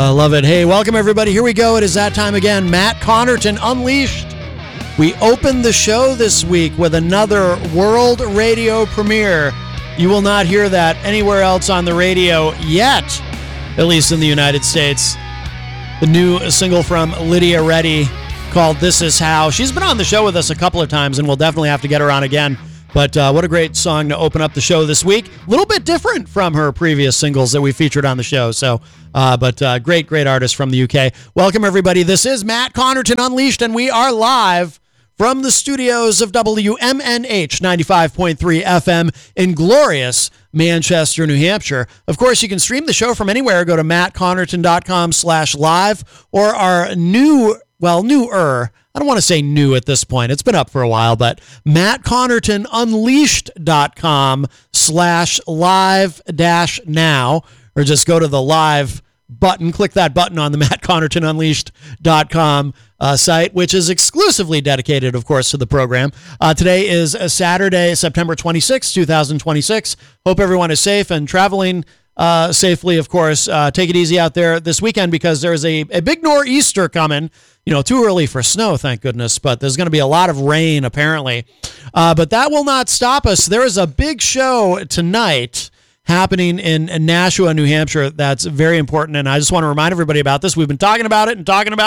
Love it. Hey, welcome everybody. Here we go. It is that time again. Matt Connerton Unleashed. We opened the show this week with another world radio premiere. You will not hear that anywhere else on the radio yet, at least in the United States. The new single from Lydia Reddy called This Is How. She's been on the show with us a couple of times, and we'll definitely have to get her on again. But what a great song to open up the show this week. A little bit different from her previous singles that we featured on the show. But great artist from the UK. Welcome, everybody. This is Matt Connerton Unleashed, and we are live from the studios of WMNH 95.3 FM in glorious Manchester, New Hampshire. Of course, you can stream the show from anywhere. Go to mattconnerton.com/live or our newer, I don't want to say new at this point. It's been up for a while, but mattconnertonunleashed.com/live-now, or just go to the live button, click that button on the mattconnertonunleashed.com site, which is exclusively dedicated, of course, to the program. Today is Saturday, September 26, 2026. Hope everyone is safe and traveling safely, of course. Take it easy out there this weekend because there's a big nor'easter coming. You know, too early for snow, thank goodness, but there's going to be a lot of rain, apparently. But that will not stop us. There is a big show tonight happening in Nashua, New Hampshire. That's very important, and I just want to remind everybody about this. We've been talking about it.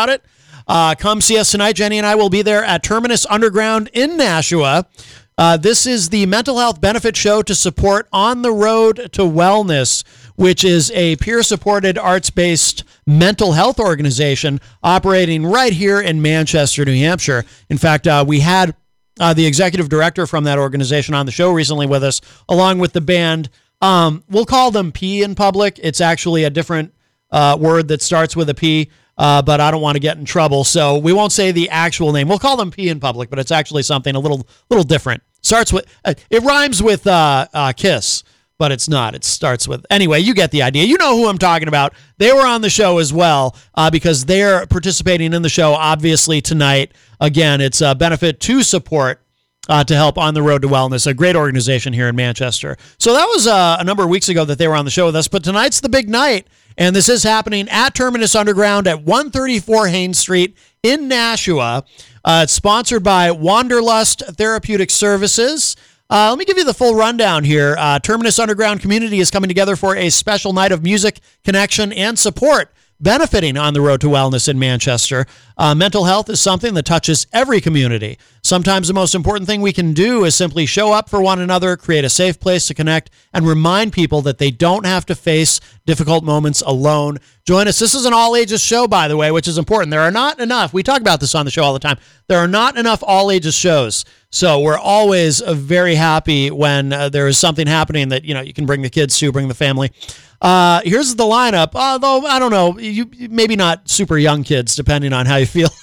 Come see us tonight. Jenny and I will be there at Terminus Underground in Nashua. This is the mental health benefit show to support On the Road to Wellness, which is a peer-supported, arts-based mental health organization operating right here in Manchester, New Hampshire. In fact, we had the executive director from that organization on the show recently with us, along with the band. We'll call them P in public. It's actually a different word that starts with a P, but I don't want to get in trouble, so we won't say the actual name. We'll call them P in public, but it's actually something a little different. Starts with it rhymes with kiss, but it's not. It starts with, anyway, you get the idea. You know who I'm talking about. They were on the show as well because they're participating in the show, obviously, tonight. Again, it's a benefit to support to help On the Road to Wellness, a great organization here in Manchester. So that was a number of weeks ago that they were on the show with us, but tonight's the big night, and this is happening at Terminus Underground at 134 Haynes Street in Nashua. It's sponsored by Wanderlust Therapeutic Services. Let me give you the full rundown here. Terminus Underground community is coming together for a special night of music, connection, and support benefiting On the Road to Wellness in Manchester. Mental health is something that touches every community. Sometimes the most important thing we can do is simply show up for one another, create a safe place to connect, and remind people that they don't have to face difficult moments alone. Join us. This is an all-ages show, by the way, which is important. There are not enough. We talk about this on the show all the time. There are not enough all-ages shows. So we're always very happy when there is something happening that, you can bring the kids to, bring the family. Here's the lineup, although I don't know, you maybe not super young kids, depending on how you feel.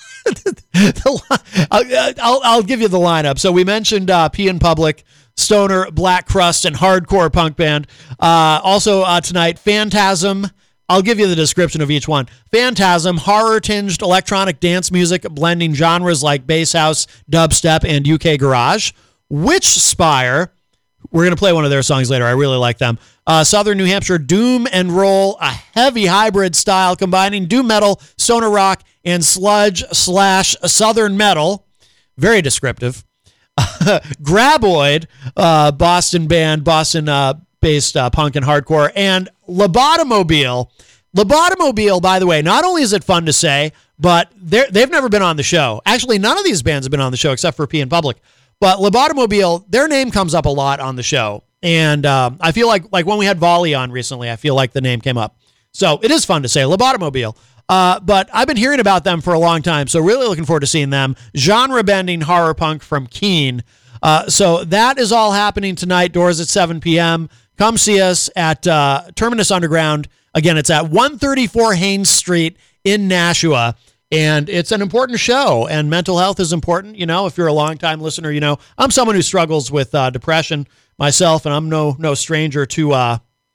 I'll give you the lineup. So we mentioned P in Public, Stoner, Black Crust, and hardcore punk band. Also tonight, Phantasm. I'll give you the description of each one. Phantasm, horror-tinged electronic dance music blending genres like bass house, dubstep, and UK garage. Witchspire. We're going to play one of their songs later. I really like them. Southern New Hampshire Doom and Roll, a heavy hybrid style combining doom metal, stoner rock, and sludge/southern metal. Very descriptive. Graboid, Boston band, Boston-based punk and hardcore, and Lobotomobile. Lobotomobile, by the way, not only is it fun to say, but they've never been on the show. Actually, none of these bands have been on the show except for P in Public. But Lobotomobile, their name comes up a lot on the show. And I feel like when we had Volley on recently, I feel like the name came up. So it is fun to say, Lobotomobile. But I've been hearing about them for a long time, so really looking forward to seeing them. Genre-bending horror punk from Keene. So that is all happening tonight. Doors at 7 p.m. Come see us at Terminus Underground. Again, it's at 134 Haynes Street in Nashua. And it's an important show, and mental health is important. If you're a longtime listener, I'm someone who struggles with depression myself, and I'm no stranger to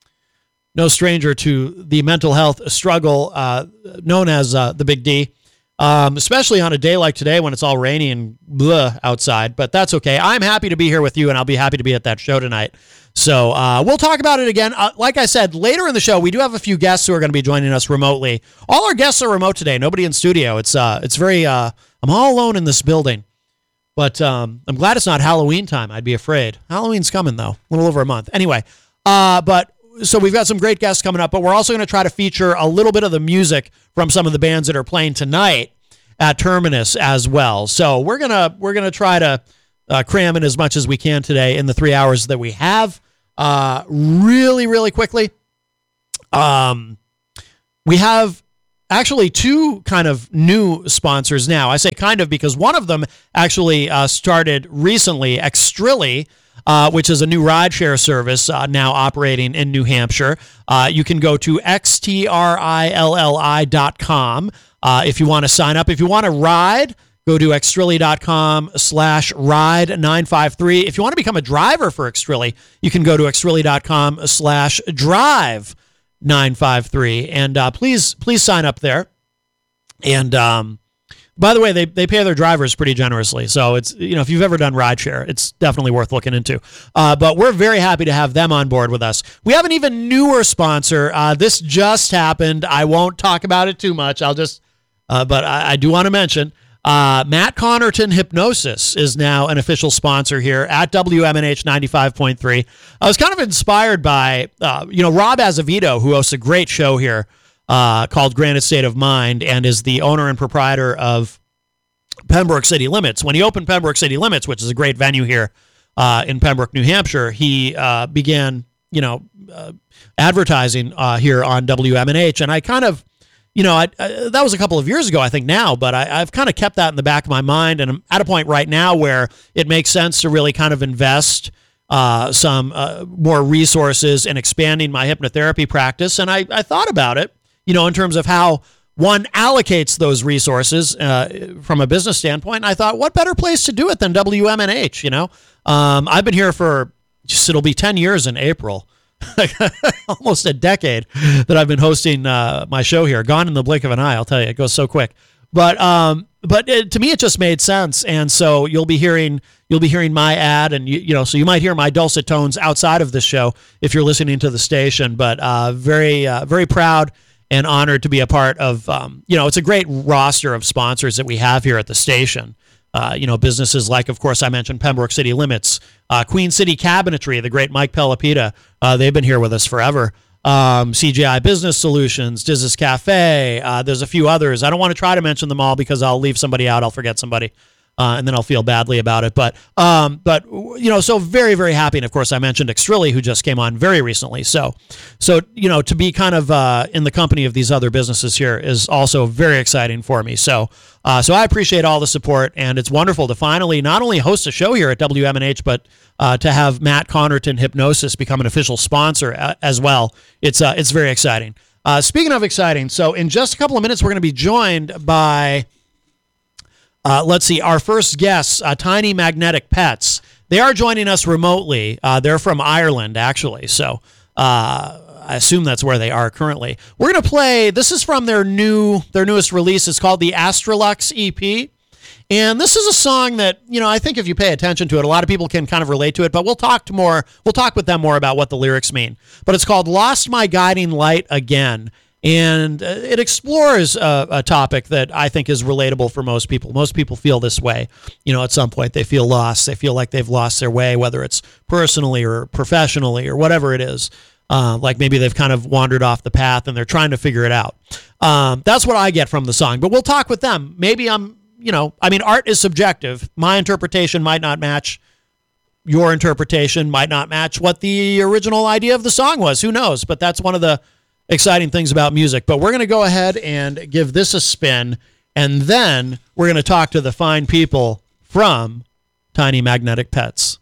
the mental health struggle known as the Big D, especially on a day like today when it's all rainy and outside. But that's okay. I'm happy to be here with you, and I'll be happy to be at that show tonight. So we'll talk about it again. Like I said, later in the show, we do have a few guests who are going to be joining us remotely. All our guests are remote today. Nobody in studio. It's very. I'm all alone in this building, but I'm glad it's not Halloween time. I'd be afraid. Halloween's coming though, a little over a month. Anyway, but so we've got some great guests coming up, but we're also going to try to feature a little bit of the music from some of the bands that are playing tonight at Terminus as well. So we're gonna try to cram in as much as we can today in the 3 hours that we have. Really, really quickly, we have actually two kind of new sponsors now. I say kind of because one of them actually started recently, Extrilli, which is a new rideshare service now operating in New Hampshire. You can go to xtrilli.com if you want to sign up. If you want to ride, go to xtrilli.com/ride953. If you want to become a driver for Extrilli, you can go to xtrilli.com/drive953. And please sign up there. And by the way, they pay their drivers pretty generously. So it's, if you've ever done rideshare, it's definitely worth looking into. But we're very happy to have them on board with us. We have an even newer sponsor. This just happened. I won't talk about it too much. But I do want to mention Matt Connerton Hypnosis is now an official sponsor here at WMNH 95.3. I was kind of inspired by, Rob Azevedo, who hosts a great show here called Granite State of Mind and is the owner and proprietor of Pembroke City Limits. When he opened Pembroke City Limits, which is a great venue here in Pembroke, New Hampshire, he began, advertising here on WMNH. And I kind of, that was a couple of years ago, I think now, but I've kind of kept that in the back of my mind. And I'm at a point right now where it makes sense to really kind of invest some more resources in expanding my hypnotherapy practice. And I thought about it, in terms of how one allocates those resources from a business standpoint. And I thought, what better place to do it than WMNH, I've been here for it'll be 10 years in April. Almost a decade that I've been hosting my show here. Gone in the blink of an eye, I'll tell you. It goes so quick. But to me, it just made sense. And so you'll be hearing my ad, and so you might hear my dulcet tones outside of this show if you're listening to the station. But very very proud and honored to be a part of. It's a great roster of sponsors that we have here at the station. Businesses like, of course, I mentioned Pembroke City Limits, Queen City Cabinetry, the great Mike Pelopita. They've been here with us forever. CGI Business Solutions, Diz's Cafe. There's a few others. I don't want to try to mention them all because I'll leave somebody out. I'll forget somebody. And then I'll feel badly about it. But so very, very happy. And of course, I mentioned Extrilli, who just came on very recently. So to be kind of in the company of these other businesses here is also very exciting for me. So I appreciate all the support, and it's wonderful to finally not only host a show here at WMNH, but to have Matt Connerton Hypnosis become an official sponsor as well. It's very exciting. Speaking of exciting, so in just a couple of minutes, we're going to be joined by. Our first guests, Tiny Magnetic Pets. They are joining us remotely. They're from Ireland, actually. So I assume that's where they are currently. We're going to play, this is from their newest release. It's called the Astrolux EP. And this is a song that, I think if you pay attention to it, a lot of people can kind of relate to it, but we'll talk with them more about what the lyrics mean. But it's called Lost My Guiding Light Again. And it explores a topic that I think is relatable for most people. Most people feel this way. At some point they feel lost. They feel like they've lost their way, whether it's personally or professionally or whatever it is. Like maybe they've kind of wandered off the path and they're trying to figure it out. That's what I get from the song. But we'll talk with them. Maybe art is subjective. My interpretation might not match. Your interpretation might not match what the original idea of the song was. Who knows? But that's one of the exciting things about music. But we're going to go ahead and give this a spin, and then we're going to talk to the fine people from Tiny Magnetic Pets.